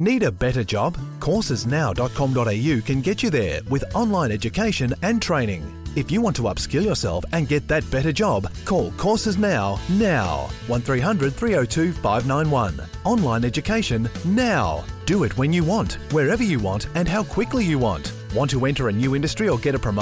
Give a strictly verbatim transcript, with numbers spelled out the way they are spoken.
Need a better job? courses now dot com dot a u can get you there with online education and training. If you want to upskill yourself and get that better job, call Courses Now, now. one three hundred three oh two five nine one. Online education now. Do it when you want, wherever you want and how quickly you want. Want to enter a new industry or get a promotion?